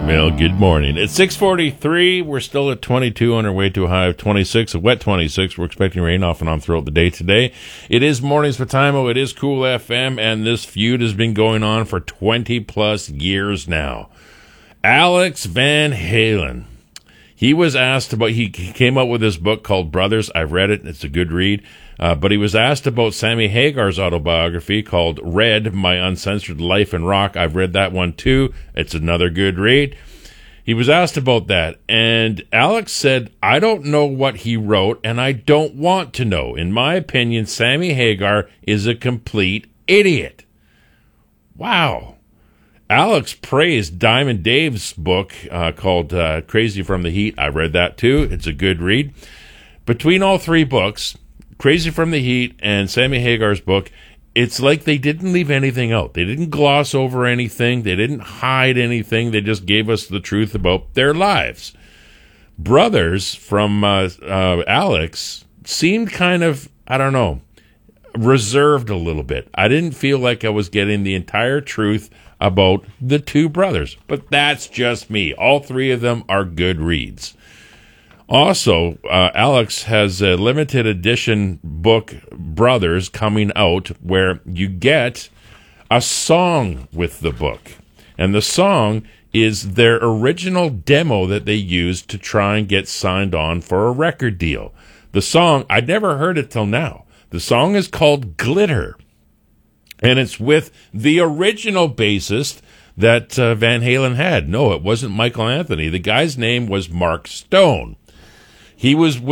Well, good morning. It's 6:43. We're still at 22 on our way to a high of 26, a wet 26. We're expecting rain off and on throughout the day today. It is Mornings with Timo. It is Cool FM, and this feud has been going on for 20-plus years now. Alex Van Halen. He was asked about, he came out with this book called Brothers. I've read it. It's a good read. But he was asked about Sammy Hagar's autobiography called Red, My Uncensored Life in Rock. I've read that one too. It's another good read. He was asked about that, and Alex said, I don't know what he wrote, and I don't want to know. In my opinion, Sammy Hagar is a complete idiot. Wow. Alex praised Diamond Dave's book called Crazy from the Heat. I read that too. It's a good read. Between all three books, Crazy from the Heat and Sammy Hagar's book, it's like they didn't leave anything out. They didn't gloss over anything. They didn't hide anything. They just gave us the truth about their lives. Brothers from Alex seemed kind of, I don't know, reserved a little bit. I didn't feel like I was getting the entire truth about the two brothers, but that's just me. All three of them are good reads. Also, Alex has a limited edition book, Brothers, coming out where you get a song with the book. And the song is their original demo that they used to try and get signed on for a record deal. The song, I'd never heard it till now. The song is called Glitter. And it's with the original bassist that Van Halen had. No, it wasn't Michael Anthony. The guy's name was Mark Stone. He was